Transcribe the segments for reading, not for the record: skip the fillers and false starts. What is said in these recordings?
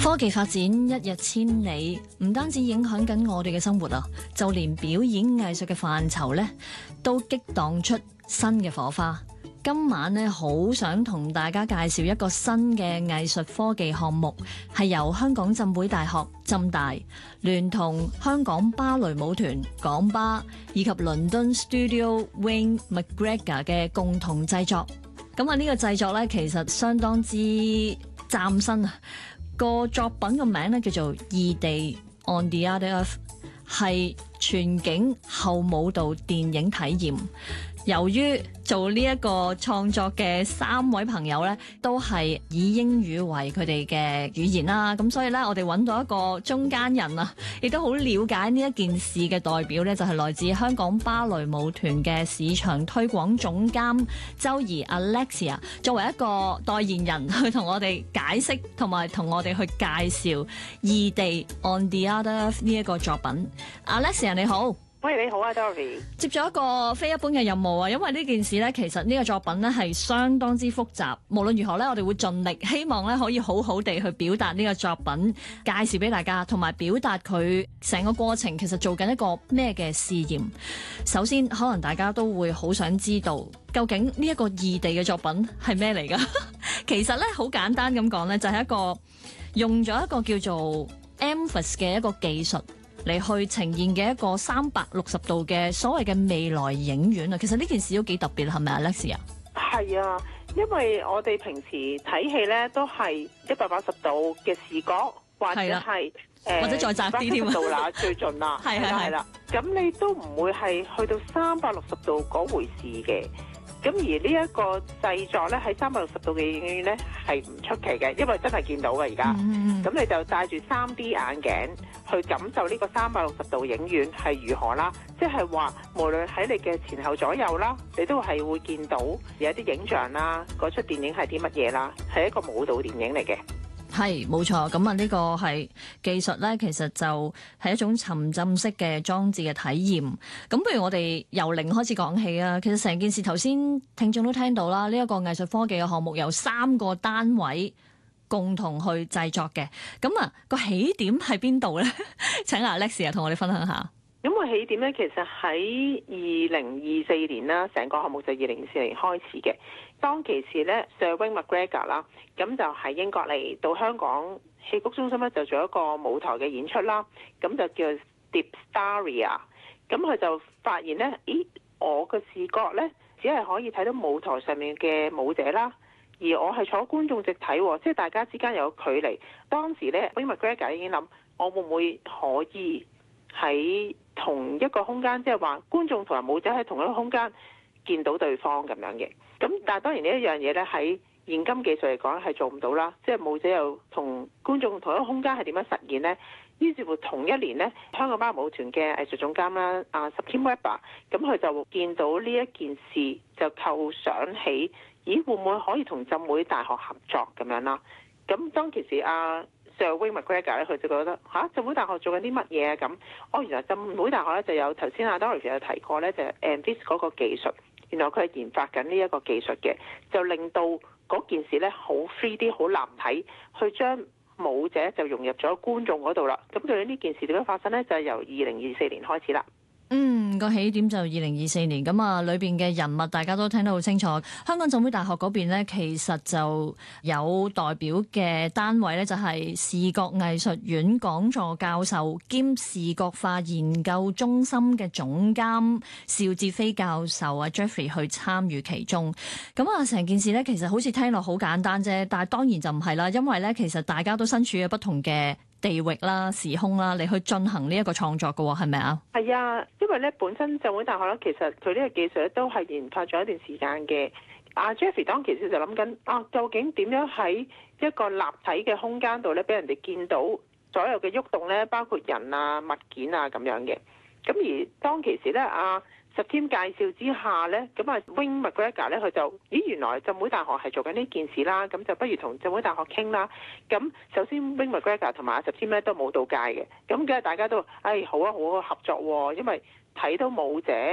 科技發展一日千里，唔單止影響緊我哋嘅生活啊，就連表演藝術嘅範疇咧，都激盪出新嘅火花。今晚咧，好想同大家介紹一個新嘅藝術科技項目，係由香港浸會大學浸大聯同香港芭蕾舞團港芭以及倫敦 Studio Wayne McGregor 嘅共同製作。咁啊，呢個製作咧，其實相當之嶄新啊！個作品個名咧叫做《異地 On the Other Earth》，係全景後舞蹈電影體驗。由於做呢一個創作嘅3位朋友咧，都係以英語為佢哋嘅語言啦，咁所以咧，我哋揾到一個中間人啊，亦都好了解呢一件事嘅代表咧，就係來自香港芭蕾舞團嘅市場推廣總監周怡 Alexia， 作為一個代言人去同我哋解釋同埋同我哋去介紹《異地 On the Other Earth》呢一個作品。Alexia 你好。 喂，你好啊 Dorothy。 接咗一個非一般嘅任務啊，因為呢件事咧，其實呢個作品咧係相當之複雜。無論如何咧，我哋會盡力，希望咧可以好好地去表達呢個作品，介紹俾大家，同埋表達佢成個過程其實做緊一個咩嘅試驗。首先，可能大家都會好想知道，究竟呢一個異地嘅作品係咩嚟㗎？其實咧好簡單咁講咧，就係一個用咗一個叫做 EMPHAS 嘅一個技術嚟去呈現嘅一個360度嘅所謂嘅未來影院啊。其實呢件事都幾特別，係咪啊 Alexia？ 係啊，因為我哋平時睇戲咧都係180度嘅視覺，或者係或者再窄啲添啊， 度啦最盡啦，係啦，咁你都唔會係去到360度嗰回事嘅。咁而呢一個製作咧喺360度嘅影院咧係唔出奇嘅，因為真係見到嘅而家。咁你就戴住 3D 眼鏡去感受呢個360度影院係如何啦，即係話無論喺你嘅前後左右啦，你都係會見到有一啲影像啦，嗰出電影係啲乜嘢啦，係一個舞蹈電影嚟嘅。 係冇錯，咁啊呢個係技術咧，其實就係一種沉浸式嘅裝置嘅體驗。咁不如我哋由零開始講起啊。其實成件事頭先聽眾都聽到啦，呢一個藝術科技嘅項目由3個單位共同去製作嘅。咁啊個起點喺邊度咧？請阿 Alexia 同我哋分享下。 咁個起點咧，其實喺2024年啦，成個項目就2024年開始嘅。當其時咧 Sir Wayne McGregor 啦，咁就喺英國嚟到香港戲曲中心咧，就做一個舞台嘅演出啦。咁就叫 Dipstaria。咁佢就發現咧，咦，我嘅視覺咧，只係可以睇到舞台上面嘅舞者啦，而我係坐觀眾席睇，即係大家之間有距離。當時咧 Wayne McGregor 已經諗，我會唔會可以喺同一個空間，即係話觀眾同埋舞者喺同一個空間見到對方咁樣嘅。咁但係當然呢一樣嘢咧，喺現今技術嚟講係做唔到啦。即係舞者又同觀眾同一個空間係點樣實現呢？於是乎同一年呢，香港芭蕾舞團嘅藝術總監啦，Septim Weber，咁佢就見到呢一件事，就構想起，咦，會唔會可以同浸會大學合作咁樣啦？咁當其時Sir Wayne McGregor 咧，佢就覺得浸會大學做緊啲乜嘢啊？咁原來浸會大學咧就有頭先Dorothy有提過咧，就係 EMPHAS 嗰個技術。原來佢係研發緊呢一個技術嘅，就令到嗰件事咧好 3D 好立體，去將舞者就融入咗觀眾嗰度啦。咁究竟呢件事點樣發生咧？就係由2024年開始啦。 個起點就2024年，咁啊裏邊嘅人物大家都聽得好清楚。香港浸會大學嗰邊咧，其實就有代表嘅單位咧，就係視覺藝術院講座教授兼視覺化研究中心嘅總監邵志飛教授啊 Jeffrey 去參與其中。咁啊成件事咧，其實好似聽落好簡單啫，但係當然就唔係啦，因為咧其實大家都身處喺不同嘅地域啦、時空啦，你去進行呢一個創作嘅喎，係咪啊？係啊，因為咧本身浸會大學咧，其實佢呢個技術咧都係研發咗一段時間嘅。Jeffrey 當其時就諗緊究竟點樣喺一個立體嘅空間度咧，俾人哋見到所有嘅喐動咧，包括人啊、物件啊咁樣嘅。咁而當其時咧Septim 介紹之下咧，咁Wayne McGregor 咧，佢就原來浸會大學係做緊呢件事啦，咁就不如同浸會大學傾啦。咁首先 Wayne McGregor 同埋Septim咧都舞蹈界嘅，咁梗係大家都好啊合作喎，因為睇到舞者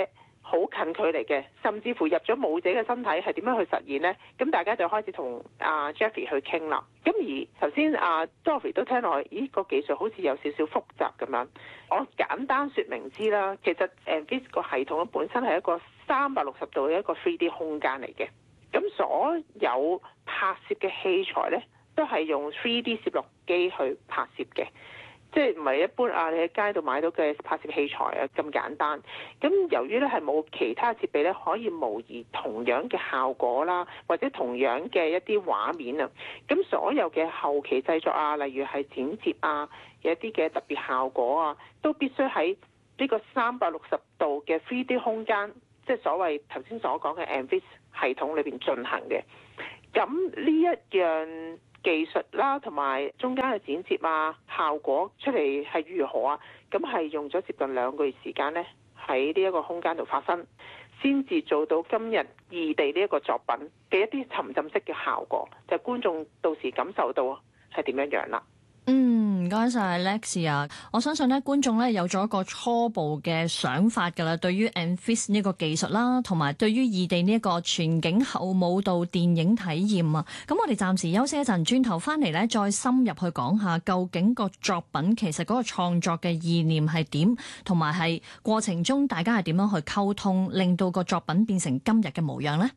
好近距離嘅，甚至乎入咗舞者嘅身體係點樣去實現呢？咁大家就開始同阿 Jeffrey 去傾啦。咁而頭先阿 Dorothy 都聽落去，咦個技術好似有少少複雜咁樣。我簡單説明知啦，其實 MVIS 個系統本身係一個360度嘅一個 3D 空間嚟嘅。咁所有拍攝嘅器材呢，都係用 3D 攝錄機去拍攝嘅。即係唔係一般你喺街度買到嘅拍攝器材咁簡單。咁由於咧係冇其他設備咧可以模擬同樣嘅效果啦，或者同樣嘅一啲畫面啊，咁所有嘅後期製作例如係剪接有一啲嘅特別效果都必須喺呢個360度嘅 3D 空間，即係所謂頭先所講嘅 MVIS 系統裏邊進行嘅。咁呢一樣技術啦，同埋中間嘅剪接效果出嚟係如何咁係用咗接近2個月時間呢，喺呢一個空間度發生，先至做到今日異地呢一個作品嘅一啲沉浸式嘅效果，就觀眾到時感受到係點樣樣啦。 唔該晒 Alexia， 我相信咧觀眾咧有咗一個初步嘅想法㗎啦，對於 MVIS 呢個技術啦，同埋對於異地呢一個全景後舞蹈電影體驗啊。咁我哋暫時休息一陣，轉頭翻嚟咧再深入去講下究竟個作品其實嗰個創作嘅意念係點，同埋係過程中大家係點樣去溝通，令到個作品變成今日嘅模樣呢？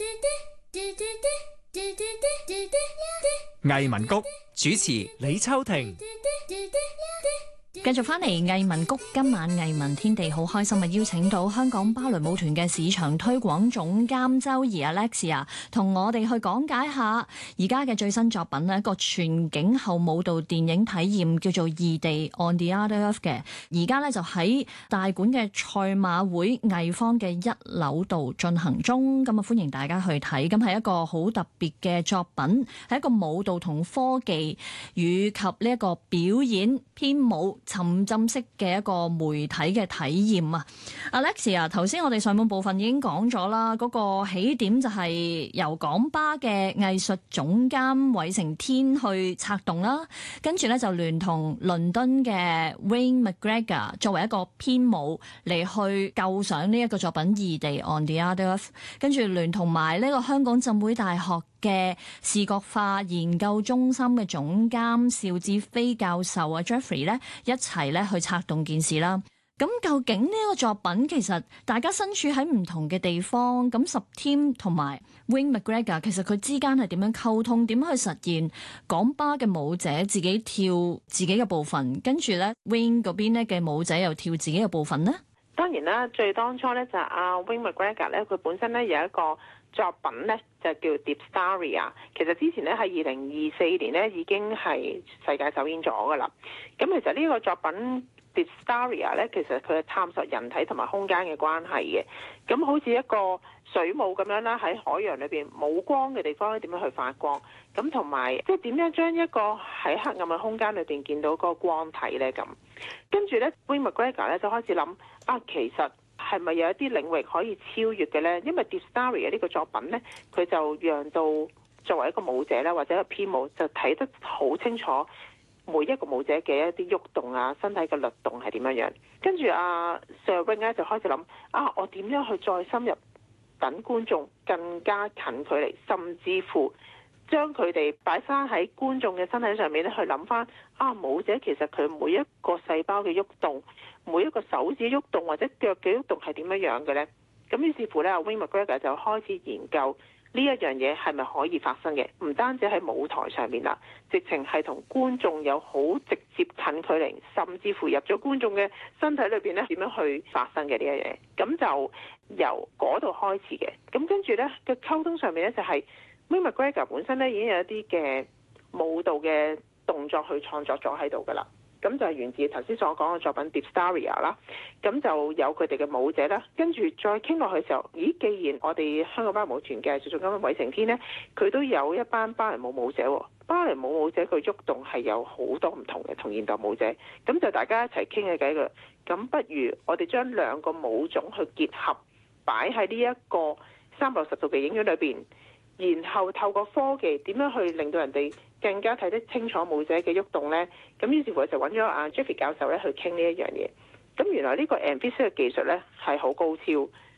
藝文谷主持李秋婷。 繼續翻嚟藝文谷，今晚藝文天地好開心邀請到香港芭蕾舞團嘅市場推廣總監周怡 Alexia 同我哋去講解下而家嘅最新作品一個全景後舞蹈電影體驗叫做異地 On the Other Earth 嘅，而家咧就喺大館嘅賽馬會藝坊嘅1樓度進行中，咁歡迎大家去睇。咁係一個好特別嘅作品，係一個舞蹈同科技以及呢一個表演編舞沉浸式嘅一個媒體嘅體驗啊。 Alexia， 頭先我哋上半部分已經講咗啦，嗰個起點就係由港巴嘅藝術總監韋成天去策動啦，跟住咧就聯同倫敦嘅 Wayne McGregor 作為一個編舞嚟去構想呢一個作品異地 On the Other Earth， 跟住聯同埋呢個香港浸會大學嘅視覺化研究中心嘅總監邵志飛教授Jeffrey 咧一齊咧去策動件事啦。咁究竟呢個作品其實大家身處喺唔同嘅地方，咁Subteam同埋 Wayne McGregor 其實佢之間係點樣溝通，點樣去實現港巴嘅舞者自己跳自己嘅部分，跟住咧 Wayne 嗰邊咧嘅舞者又跳自己嘅部分呢？ 當然啦，最當初咧就係阿 Wayne McGregor 咧，佢本身咧有一個作品咧就叫 Dipstaria， 其實之前咧喺2024年咧已經係世界首演咗㗎啦。咁其實呢個作品 Dipstaria 咧，其實佢係探索人體同埋空間嘅關係嘅。咁好似一個水母咁樣啦，喺海洋裏邊冇光嘅地方咧，點樣去發光？咁同埋即係點樣將一個喺黑暗嘅空間裏邊見到嗰個光體咧？咁跟住咧 Wayne McGregor 咧就開始諗其實係咪有一啲領域可以超越嘅咧？因為 Dipstaria 呢個作品咧，佢就讓到作為一個舞者咧，或者一個編舞就睇得好清楚每一個舞者嘅一啲喐動身體嘅律動係點樣樣。跟住Sir Wayne 咧就開始諗我點樣去再深入等觀眾更加近距離，甚至乎將佢哋擺翻喺觀眾嘅身體上面咧，去諗翻舞者其實佢每一個細胞嘅喐動，每一個手指喐動或者腳嘅喐動係點樣樣嘅咧？咁於是乎咧，Wayne McGregor 就開始研究呢一樣嘢係咪可以發生嘅？唔單止喺舞台上面啦，直情係同觀眾有好直接近距離，甚至乎入咗觀眾嘅身體裏邊咧，點樣去發生嘅呢一樣嘢？咁就由嗰度開始嘅。咁跟住咧嘅溝通上面咧，就係 Wayne McGregor 本身咧已經有一啲嘅舞蹈嘅動作去創作咗喺度噶啦。咁就係源自頭先所講嘅作品 Dipstaria 啦，咁就有佢哋嘅舞者啦，跟住再傾落去嘅時候，咦？既然我哋香港芭蕾舞團嘅最重要嘅韋成天呢，佢都有一班芭蕾舞舞者喎，芭蕾舞舞者佢喐動係有好多唔同嘅，同現代舞者，咁就大家一齊傾嘅偈嘅，咁不如我哋將兩個舞種去結合，擺喺呢一個360度嘅影院裏邊，然後透過科技點樣去令到人哋更加睇得清楚舞者嘅喐動呢？咁於是乎就揾咗Jeffrey 教授咧去傾呢一樣嘢。咁原來呢個 MVIS 嘅技術咧係好高超，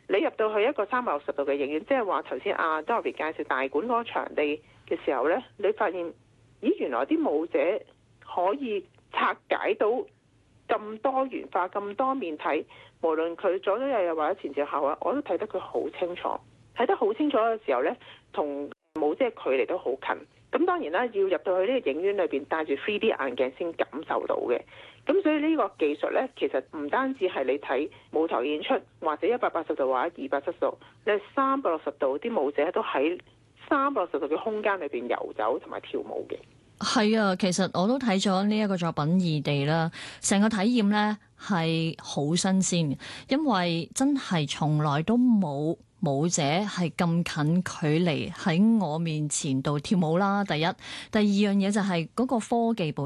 你入到去一個360度嘅影院，即係話頭先阿 Dorothy 介紹大館嗰個場地嘅時候呢，你發現咦原來啲舞者可以拆解到咁多元化、咁多面睇，無論佢左左右右或者前前後後，我都睇得佢好清楚。睇得好清楚嘅時候呢，同舞者距離都好近。咁當然啦，要入到去呢個影院裏邊戴住 3D 眼鏡先感受到嘅。咁所以呢個技術呢，其實唔單止係你睇舞台演出，或者180度或者270度，你係360度，啲舞者都喺360度嘅空間裏邊遊走同埋跳舞嘅。 係啊，其實我都睇咗呢一個作品異地啦，成個體驗呢係好新鮮嘅，因為真係從來都冇舞者係咁近距離喺我面前度跳舞啦。第一，第二樣嘢就係嗰個科技部